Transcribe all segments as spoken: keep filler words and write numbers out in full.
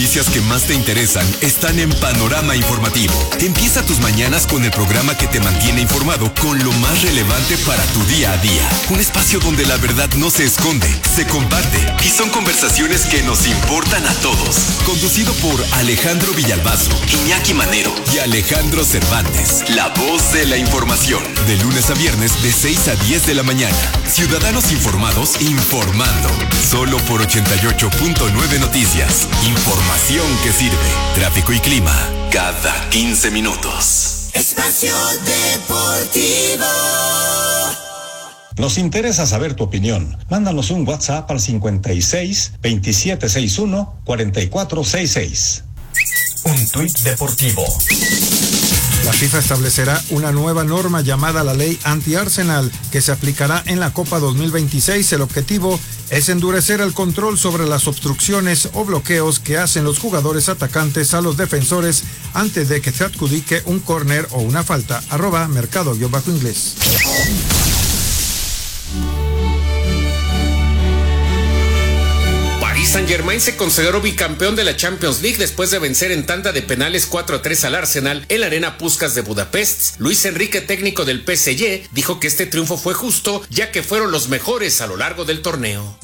noticias que más te interesan están en Panorama Informativo. Empieza tus mañanas con el programa que te mantiene informado con lo más relevante para tu día a día. Un espacio donde la verdad no se esconde, se comparte y son conversaciones que nos importan a todos. Conducido por Alejandro Villalbazo, Iñaki Manero y Alejandro Cervantes. La voz de la información. De lunes a viernes de seis a diez de la mañana. Ciudadanos informados informando. Solo por ochenta y ocho punto nueve Noticias. Información que sirve. Tráfico y clima cada quince minutos. Espacio Deportivo. Nos interesa saber tu opinión. Mándanos un WhatsApp al cincuenta y seis, veintisiete sesenta y uno, cuarenta y cuatro sesenta y seis. Un tuit deportivo. La FIFA establecerá una nueva norma llamada la Ley Anti-Arsenal, que se aplicará en la Copa dos mil veintiséis. El objetivo es endurecer el control sobre las obstrucciones o bloqueos que hacen los jugadores atacantes a los defensores antes de que se adjudique un córner o una falta. Arroba mercado-inglés. Saint-Germain se consideró bicampeón de la Champions League después de vencer en tanda de penales cuatro a tres al Arsenal en la Arena Puskás de Budapest. Luis Enrique, técnico del P S G, dijo que este triunfo fue justo, ya que fueron los mejores a lo largo del torneo.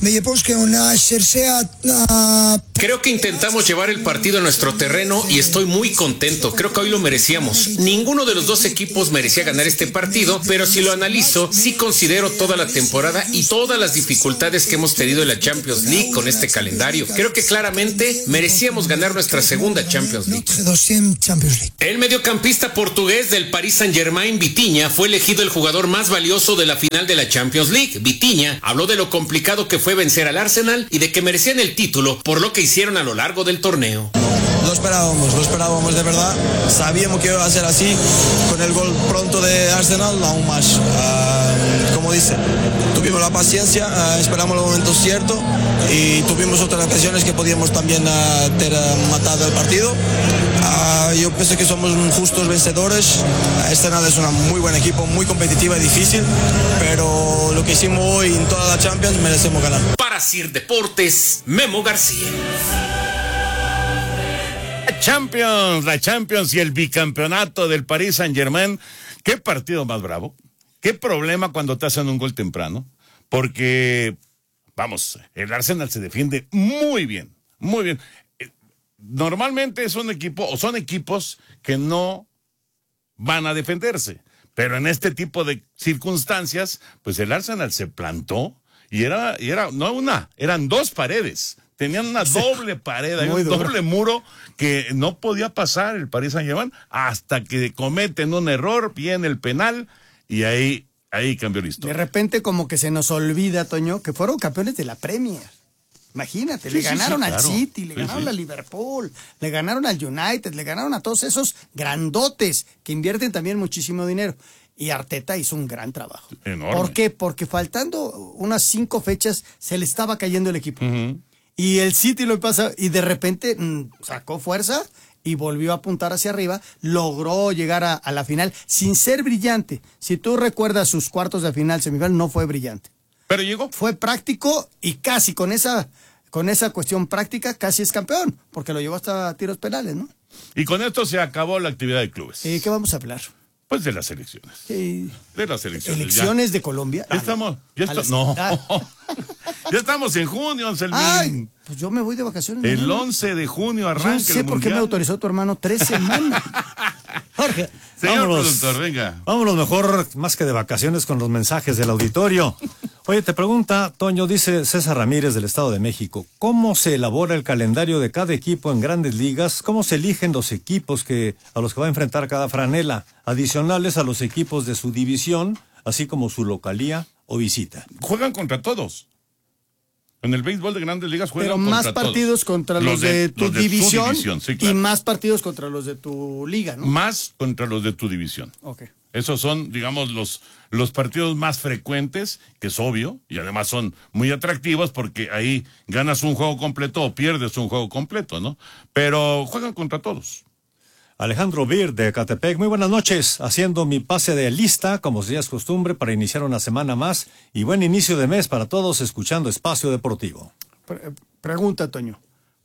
Creo que intentamos llevar el partido a nuestro terreno y estoy muy contento. Creo que hoy lo merecíamos. Ninguno de los dos equipos merecía ganar este partido, pero si lo analizo, sí considero toda la temporada y todas las dificultades que hemos tenido en la Champions League con este calendario. Creo que claramente merecíamos ganar nuestra segunda Champions League. El mediocampista portugués del Paris Saint-Germain, Vitinha, fue elegido el jugador más valioso de la final de la Champions League. Vitinha habló de lo complicado que fue vencer al Arsenal y de que merecían el título por lo que hicieron a lo largo del torneo. Lo esperábamos, lo esperábamos de verdad. Sabíamos que iba a ser así. Con el gol pronto de Arsenal, aún más. Uh, como dice, tuvimos la paciencia, uh, esperamos los momentos ciertos y tuvimos otras ocasiones que podíamos también uh, ter uh, matado el partido. Uh, yo pienso que somos justos vencedores. Uh, Arsenal es un muy buen equipo, muy competitiva y difícil, pero lo que hicimos hoy en toda la Champions merecemos ganar. Para Sir Deportes, Memo García. Champions, la Champions y el bicampeonato del Paris Saint-Germain. ¿Qué partido más bravo? ¿Qué problema cuando te hacen un gol temprano? Porque, vamos, el Arsenal se defiende muy bien, muy bien. Normalmente es un equipo, o son equipos que no van a defenderse, pero en este tipo de circunstancias, pues el Arsenal se plantó y era, y era no una, eran dos paredes. Tenían una doble pared, un duro. doble muro que no podía pasar el Paris Saint-Germain hasta que cometen un error, viene el penal y ahí, ahí cambió la historia. De repente como que se nos olvida, Toño, que fueron campeones de la Premier. Imagínate, sí, le ganaron sí, sí, al claro. City, le sí, ganaron sí. al Liverpool, le ganaron al United, le ganaron a todos esos grandotes que invierten también muchísimo dinero. Y Arteta hizo un gran trabajo. Enorme. ¿Por qué? Porque faltando unas cinco fechas se le estaba cayendo el equipo. Uh-huh. Y el City lo pasa y de repente mmm, sacó fuerza y volvió a apuntar hacia arriba, logró llegar a, a la final sin ser brillante. Si tú recuerdas sus cuartos de final, semifinal, no fue brillante. Pero llegó. Fue práctico y casi con esa, con esa cuestión práctica casi es campeón, porque lo llevó hasta tiros penales, ¿no? Y con esto se acabó la actividad de clubes. ¿Y qué vamos a hablar? Pues de las elecciones. Sí. De las elecciones. ¿Elecciones ya. de Colombia? Ya estamos. Ah, ya está, no. Ya estamos en junio, Anselmín. Ay, pues yo me voy de vacaciones. El ¿no? once de junio arranca el Yo sé el por qué me autorizó tu hermano tres semanas. Jorge, señor vámonos, productor, venga. Vámonos mejor, más que de vacaciones, con los mensajes del auditorio. Oye, te pregunta, Toño, dice César Ramírez del Estado de México, ¿cómo se elabora el calendario de cada equipo en Grandes Ligas? ¿Cómo se eligen los equipos que a los que va a enfrentar cada franela, adicionales a los equipos de su división, así como su localía o visita? Juegan contra todos. En el béisbol de Grandes Ligas juegan Pero contra más partidos todos. contra los, los de, de tu los de división, división sí, claro. Y más partidos contra los de tu liga, ¿no? Más contra los de tu división. Ok. Esos son, digamos, los, los partidos más frecuentes, que es obvio, y además son muy atractivos porque ahí ganas un juego completo o pierdes un juego completo, ¿no? Pero juegan contra todos. Alejandro Bir de Ecatepec, muy buenas noches, haciendo mi pase de lista, como ya es costumbre, para iniciar una semana más, y buen inicio de mes para todos, escuchando Espacio Deportivo. Pre- pregunta, Toño,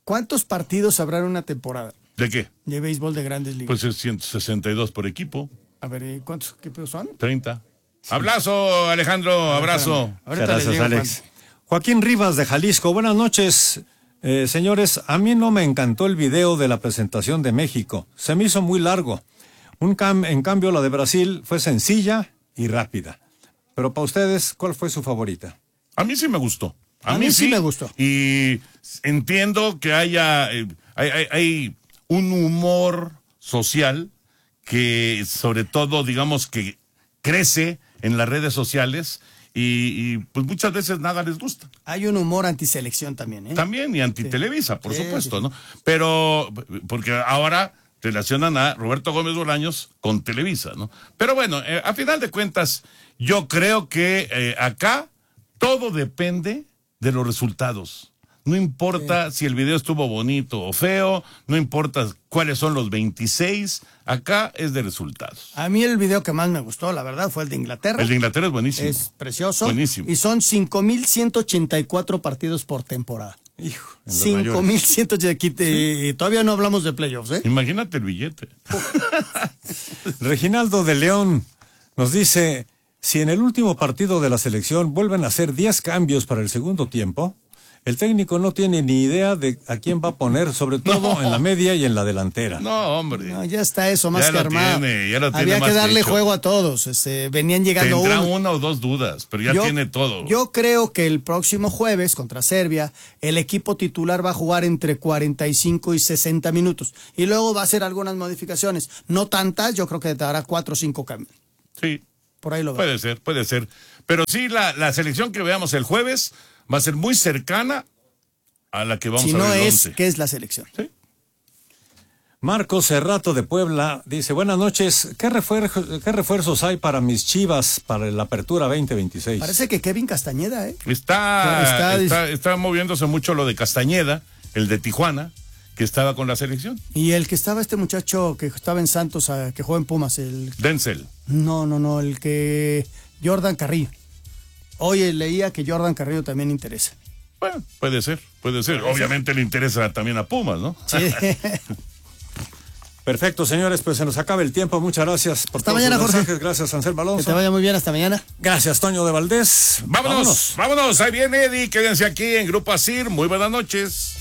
¿Cuántos partidos habrá en una temporada? ¿De qué? De béisbol de Grandes Ligas. Pues es ciento sesenta y dos por equipo. A ver, ¿cuántos equipos son? treinta. Sí. Abrazo, Alejandro, abrazo. Gracias, Alex. Juan. Joaquín Rivas de Jalisco, buenas noches. Eh, señores, a mí no me encantó el video de la presentación de México. Se me hizo muy largo. Un cam en cambio, la de Brasil fue sencilla y rápida. Pero para ustedes, ¿cuál fue su favorita? A mí sí me gustó. A, a mí, mí sí me gustó. Y entiendo que haya eh, hay, hay, hay un humor social que sobre todo, digamos, que crece en las redes sociales y, y pues muchas veces nada les gusta. Hay un humor antiselección también, ¿eh? También, y anti-Televisa, sí. por sí, supuesto, sí. ¿no? Pero, porque ahora relacionan a Roberto Gómez Bolaños con Televisa, ¿no? Pero bueno, eh, a final de cuentas, yo creo que eh, acá todo depende de los resultados. No importa sí. si el video estuvo bonito o feo, no importa cuáles son los veintiséis, acá es de resultados. A mí el video que más me gustó, la verdad, fue el de Inglaterra. El de Inglaterra es buenísimo. Es precioso. Buenísimo. Y son cinco mil ciento ochenta y cuatro partidos por temporada. Hijo, cinco mil ciento ochenta y cuatro. ¿Sí? Todavía no hablamos de playoffs, ¿eh? Imagínate el billete. Reginaldo de León nos dice, si en el último partido de la selección vuelven a hacer diez cambios para el segundo tiempo, el técnico no tiene ni idea de a quién va a poner, sobre todo no. en la media y en la delantera. No, hombre. No, ya está eso más ya que armado. Tiene, ya lo tiene Había más que darle hecho. juego a todos. Este, venían llegando Tendrá uno. una o dos dudas, pero ya yo, tiene todo. Yo creo que el próximo jueves contra Serbia, el equipo titular va a jugar entre cuarenta y cinco y sesenta minutos. Y luego va a hacer algunas modificaciones. No tantas, yo creo que dará cuatro o cinco cambios. Sí. Por ahí lo veo. Puede ser, puede ser. Pero sí, la, la selección que veamos el jueves va a ser muy cercana a la que vamos si a ver. Si no el es, once. ¿qué es la selección? Sí. Marcos Cerrato de Puebla dice, buenas noches, ¿qué, refuer ¿qué refuerzos hay para mis Chivas para la apertura veinte veintiséis? Parece que Kevin Castañeda, ¿eh? Está, está, está, está moviéndose mucho lo de Castañeda, el de Tijuana, que estaba con la selección. Y el que estaba este muchacho que estaba en Santos, que juega en Pumas, el... Denzel. No, no, no, el que... Jordan Carrillo. Oye, leía que Jordan Carrillo también interesa. Bueno, puede ser, puede ser. Obviamente le interesa también a Pumas, ¿no? Sí. Perfecto, señores, pues se nos acaba el tiempo. Muchas gracias por hasta mañana, Jorge. Mensajes. Gracias, Ansel Alonso. Que te vaya muy bien, hasta mañana. Gracias, Toño de Valdés. Vámonos, vámonos, vámonos. Ahí viene Eddie. Quédense aquí en Grupo Asir. Muy buenas noches.